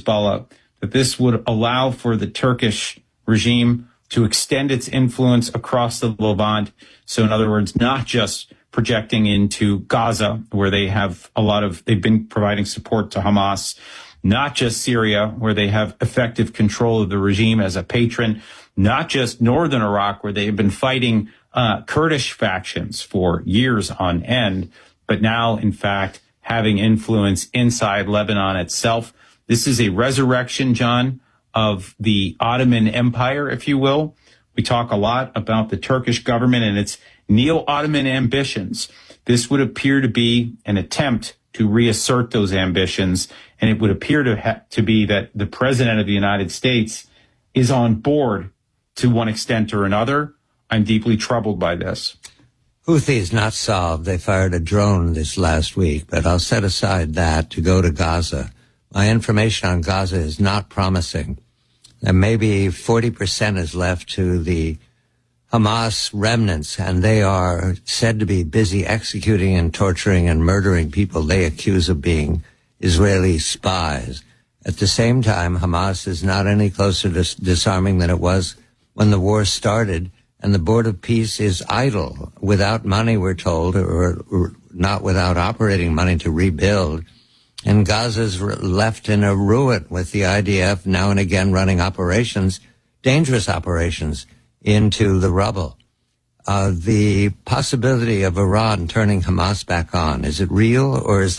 Hezbollah, that this would allow for the Turkish regime to extend its influence across the Levant. So in other words, not just projecting into Gaza, where they've been providing support to Hamas, not just Syria, where they have effective control of the regime as a patron, not just northern Iraq, where they have been fighting Kurdish factions for years on end, but now, in fact, having influence inside Lebanon itself. This is a resurrection, John, of the Ottoman Empire, if you will. We talk a lot about the Turkish government and its neo-Ottoman ambitions. This would appear to be an attempt to reassert those ambitions, and it would appear to be that the President of the United States is on board to one extent or another. I'm deeply troubled by this. Houthis not solved. They fired a drone this last week, but I'll set aside that to go to Gaza. My information on Gaza is not promising. And maybe 40% is left to the Hamas remnants, and they are said to be busy executing and torturing and murdering people they accuse of being Israeli spies. At the same time, Hamas is not any closer to disarming than it was when the war started, and the Board of Peace is idle, without money, we're told, or not without operating money to rebuild. And Gaza's left in a ruin with the IDF now and again running operations, dangerous operations, into the rubble. The possibility of Iran turning Hamas back on, is it real, or is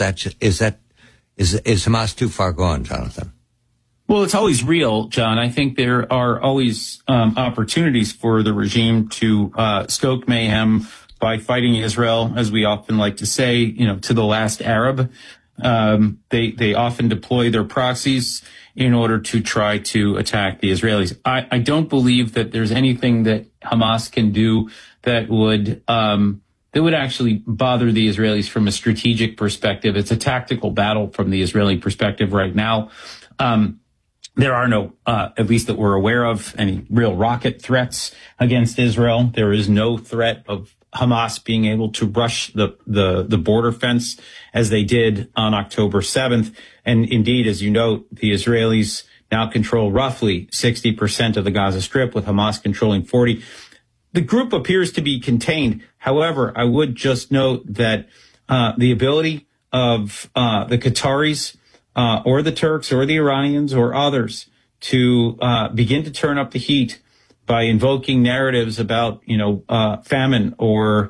Hamas too far gone, Jonathan? Well, it's always real, John. I think there are always opportunities for the regime to stoke mayhem by fighting Israel, as we often like to say, to the last Arab. They often deploy their proxies in order to try to attack the Israelis. I don't believe that there's anything that Hamas can do that would actually bother the Israelis from a strategic perspective. It's a tactical battle from the Israeli perspective right now. There are no, at least that we're aware of, any real rocket threats against Israel. There is no threat of Hamas being able to rush the border fence as they did on October 7th. And indeed, as you note, the Israelis now control roughly 60% of the Gaza Strip, with Hamas controlling 40%. The group appears to be contained. However, I would just note that the ability of the Qataris or the Turks or the Iranians or others to begin to turn up the heat by invoking narratives about, famine or,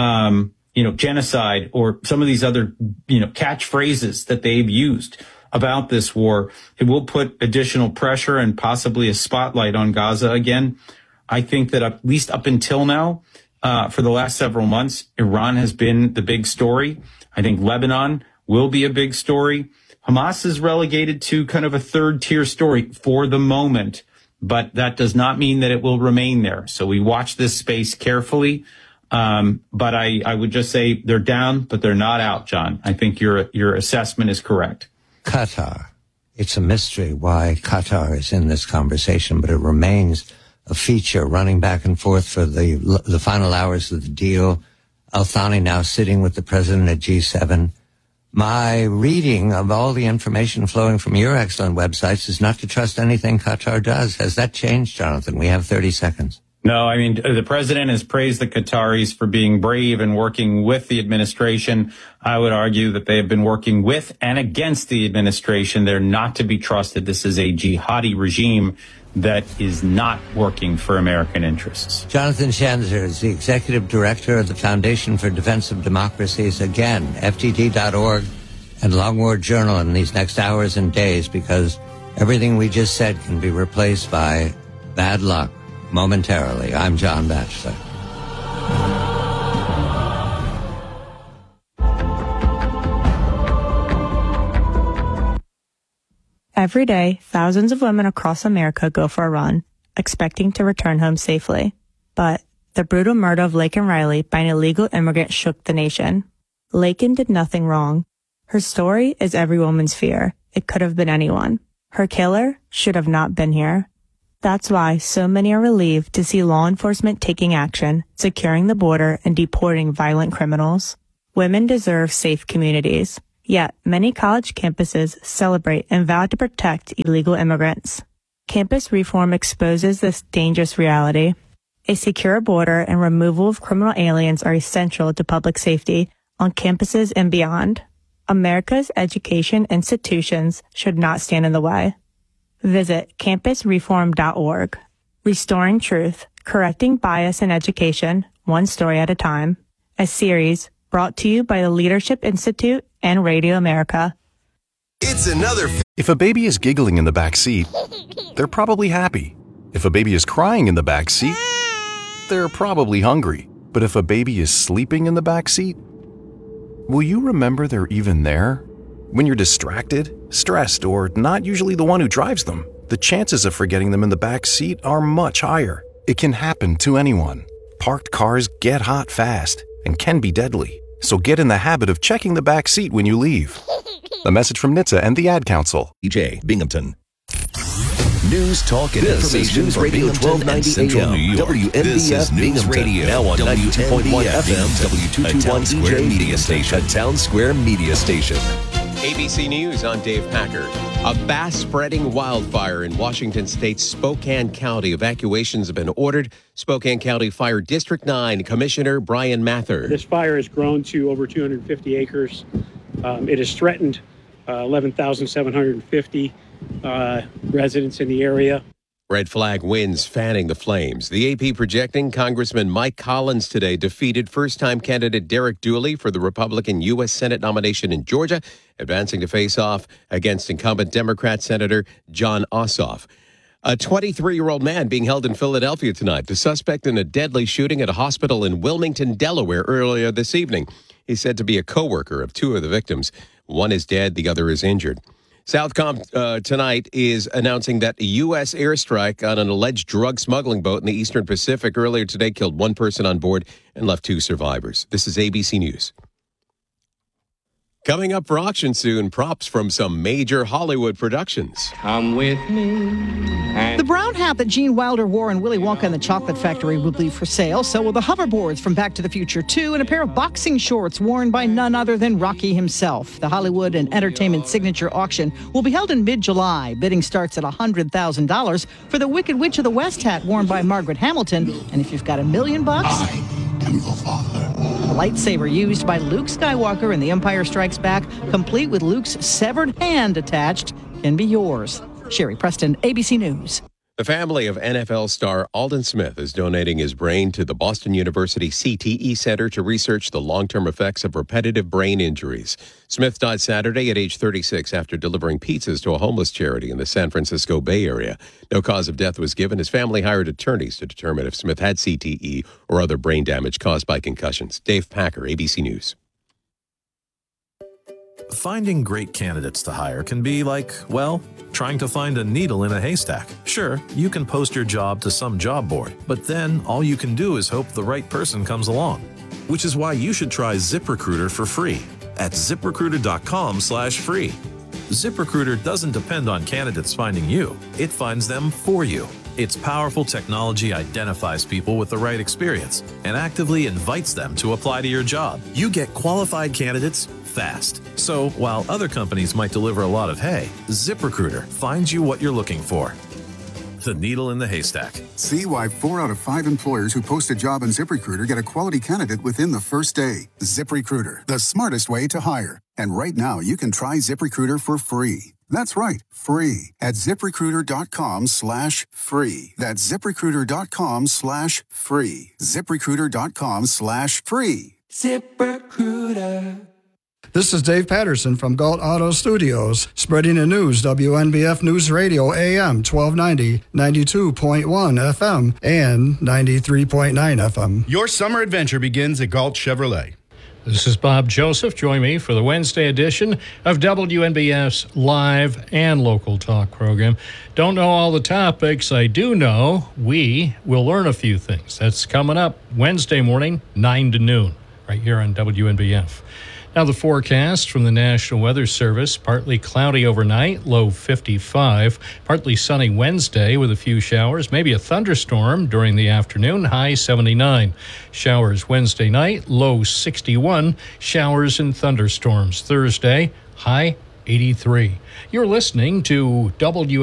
genocide or some of these other, catchphrases that they've used about this war. It will put additional pressure and possibly a spotlight on Gaza again. I think that at least up until now, for the last several months, Iran has been the big story. I think Lebanon will be a big story. Hamas is relegated to kind of a third-tier story for the moment, but that does not mean that it will remain there. So we watch this space carefully. But I would just say they're down, but they're not out, John. I think your assessment is correct. Qatar. It's a mystery why Qatar is in this conversation, but it remains a feature running back and forth for the final hours of the deal. Al-Thani now sitting with the president at G7. My reading of all the information flowing from your excellent websites is not to trust anything Qatar does. Has that changed, Jonathan? We have 30 seconds. No, I mean, the president has praised the Qataris for being brave and working with the administration. I would argue that they have been working with and against the administration. They're not to be trusted. This is a jihadi regime that is not working for American interests. Jonathan Schanzer is the executive director of the Foundation for Defense of Democracies. Again, FDD.org and Long Journal in these next hours and days, because everything we just said can be replaced by bad luck momentarily. I'm John Batchelor. Every day, thousands of women across America go for a run, expecting to return home safely. But the brutal murder of Laken Riley by an illegal immigrant shook the nation. Laken did nothing wrong. Her story is every woman's fear. It could have been anyone. Her killer should have not been here. That's why so many are relieved to see law enforcement taking action, securing the border, and deporting violent criminals. Women deserve safe communities. Yet, many college campuses celebrate and vow to protect illegal immigrants. Campus reform exposes this dangerous reality. A secure border and removal of criminal aliens are essential to public safety on campuses and beyond. America's education institutions should not stand in the way. Visit campusreform.org. Restoring Truth, Correcting Bias in Education, One Story at a Time. A series brought to you by the Leadership Institute and Radio America. It's another. If a baby is giggling in the back seat, they're probably happy. If a baby is crying in the back seat, they're probably hungry. But if a baby is sleeping in the back seat, will you remember they're even there? When you're distracted, stressed, or not usually the one who drives them, the chances of forgetting them in the back seat are much higher. It can happen to anyone. Parked cars get hot fast and can be deadly. So get in the habit of checking the back seat when you leave. A message from NHTSA and the Ad Council. EJ Binghamton. News, talk, and information News Radio 1290 AM. WNBF News Radio. Now on 92.1 FM. W221 Square Media Station. A Town Square Media Station. ABC News, I'm Dave Packer. A fast-spreading wildfire in Washington State's Spokane County. Evacuations have been ordered. Spokane County Fire District 9 Commissioner Brian Mather. This fire has grown to over 250 acres. It has threatened 11,750 residents in the area. Red flag winds fanning the flames. The AP projecting Congressman Mike Collins today defeated first-time candidate Derek Dooley for the Republican U.S. Senate nomination in Georgia, advancing to face off against incumbent Democrat Senator Jon Ossoff. A 23-year-old man being held in Philadelphia tonight. The suspect in a deadly shooting at a hospital in Wilmington, Delaware, earlier this evening. He's said to be a co-worker of two of the victims. One is dead, the other is injured. Southcom tonight is announcing that a U.S. airstrike on an alleged drug smuggling boat in the Eastern Pacific earlier today killed one person on board and left two survivors. This is ABC News. Coming up for auction soon, props from some major Hollywood productions. Come with me. The brown hat that Gene Wilder wore in Willy Wonka and the Chocolate Factory will be for sale. So will the hoverboards from Back to the Future 2 and a pair of boxing shorts worn by none other than Rocky himself. The Hollywood and Entertainment Signature Auction will be held in mid-July. Bidding starts at $100,000 for the Wicked Witch of the West hat worn by Margaret Hamilton. And if you've got $1 million, I am your father. The lightsaber used by Luke Skywalker in The Empire Strikes Back, complete with Luke's severed hand attached, can be yours. Sherry Preston, ABC News. The family of NFL star Aldon Smith is donating his brain to the Boston University CTE Center to research the long-term effects of repetitive brain injuries. Smith died Saturday at age 36 after delivering pizzas to a homeless charity in the San Francisco Bay Area. No cause of death was given. His family hired attorneys to determine if Smith had CTE or other brain damage caused by concussions. Dave Packer, ABC News. Finding great candidates to hire can be like, well, trying to find a needle in a haystack. Sure, you can post your job to some job board, but then all you can do is hope the right person comes along. Which is why you should try ZipRecruiter for free at ZipRecruiter.com/free. ZipRecruiter doesn't depend on candidates finding you. It finds them for you. Its powerful technology identifies people with the right experience and actively invites them to apply to your job. You get qualified candidates fast. So while other companies might deliver a lot of hay, ZipRecruiter finds you what you're looking for. The needle in the haystack. See why 4 out of 5 employers who post a job on ZipRecruiter get a quality candidate within the first day. ZipRecruiter, the smartest way to hire. And right now, you can try ZipRecruiter for free. That's right, free at ZipRecruiter.com/free. That's ZipRecruiter.com/free. ZipRecruiter.com/free. ZipRecruiter. This is Dave Patterson from Galt Auto Studios, spreading the news, WNBF News Radio, AM 1290, 92.1 FM, and 93.9 FM. Your summer adventure begins at Galt Chevrolet. This is Bob Joseph. Join me for the Wednesday edition of WNBF's live and local talk program. Don't know all the topics. I do know we will learn a few things. That's coming up Wednesday morning, 9 to noon, right here on WNBF. Now the forecast from the National Weather Service, partly cloudy overnight, low 55. Partly sunny Wednesday with a few showers, maybe a thunderstorm during the afternoon, high 79. Showers Wednesday night, low 61. Showers and thunderstorms Thursday, high 83. You're listening to